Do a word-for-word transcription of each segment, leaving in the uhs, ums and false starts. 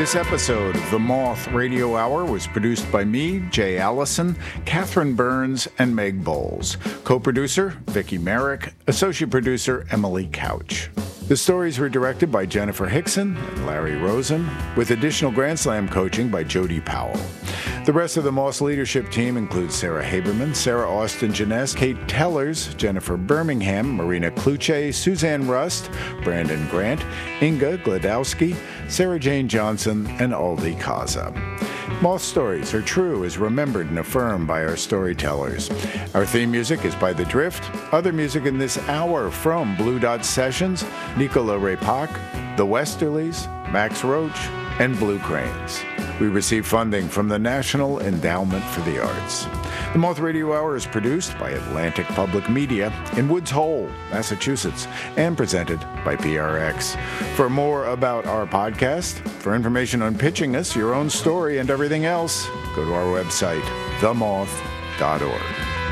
This episode of The Moth Radio Hour was produced by me, Jay Allison, Catherine Burns, and Meg Bowles. Co-producer, Vicki Merrick. Associate producer, Emily Couch. The stories were directed by Jennifer Hickson and Larry Rosen, with additional Grand Slam coaching by Jody Powell. The rest of the Moss leadership team includes Sarah Haberman, Sarah Austin Jeunesse, Kate Tellers, Jennifer Birmingham, Marina Kluche, Suzanne Rust, Brandon Grant, Inga Gladowski, Sarah Jane Johnson, and Aldi Kaza. Moth stories are true as remembered and affirmed by our storytellers. Our theme music is by The Drift. Other music in this hour from Blue Dot Sessions, Nicola Ray-Pak, The Westerlies, Max Roach, and Blue Cranes. We receive funding from the National Endowment for the Arts. The Moth Radio Hour is produced by Atlantic Public Media in Woods Hole, Massachusetts, and presented by P R X. For more about our podcast, for information on pitching us, your own story, and everything else, go to our website, the moth dot org.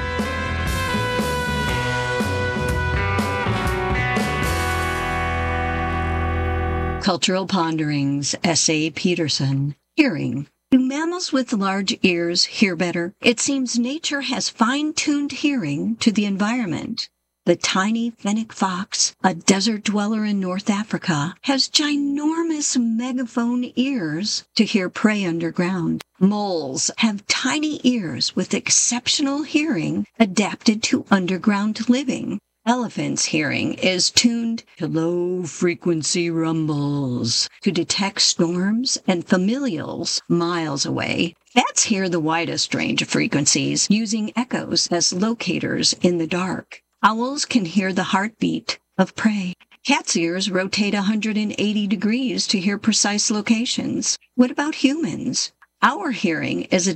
Cultural Ponderings, S A Peterson. Hearing. Do mammals with large ears hear better? It seems nature has fine-tuned hearing to the environment. The tiny fennec fox, a desert dweller in North Africa, has ginormous megaphone ears to hear prey underground. Moles have tiny ears with exceptional hearing adapted to underground living. Elephants' hearing is tuned to low-frequency rumbles to detect storms and familials miles away. Bats hear the widest range of frequencies, using echoes as locators in the dark. Owls can hear the heartbeat of prey. Cats' ears rotate one hundred eighty degrees to hear precise locations. What about humans? Our hearing is